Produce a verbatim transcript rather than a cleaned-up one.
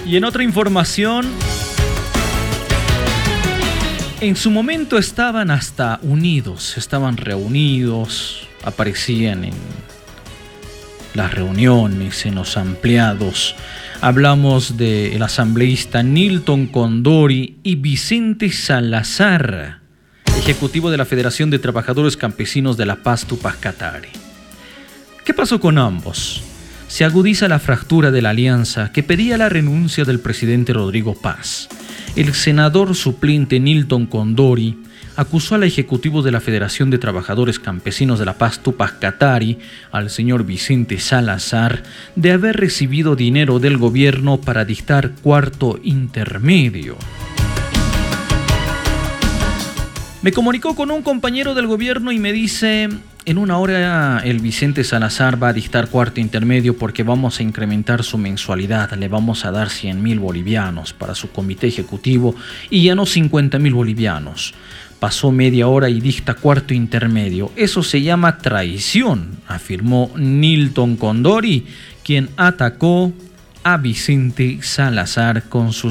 Y en otra información, en su momento estaban hasta unidos, estaban reunidos, aparecían en las reuniones, en los ampliados. Hablamos del asambleísta Nilton Condori y Vicente Salazar, ejecutivo de la Federación de Trabajadores Campesinos de La Paz, Tupac Katari. ¿Qué pasó con ambos? Se agudiza la fractura de la alianza que pedía la renuncia del presidente Rodrigo Paz. El senador suplente Nilton Condori acusó al ejecutivo de la Federación de Trabajadores Campesinos de La Paz, Tupac Katari, al señor Vicente Salazar, de haber recibido dinero del gobierno para dictar cuarto intermedio. Me comunicó con un compañero del gobierno y me dice: en una hora el Vicente Salazar va a dictar cuarto intermedio porque vamos a incrementar su mensualidad, le vamos a dar cien mil bolivianos para su comité ejecutivo y ya no cincuenta mil bolivianos. Pasó media hora y dicta cuarto intermedio. Eso se llama traición, afirmó Nilton Condori, quien atacó a Vicente Salazar con sus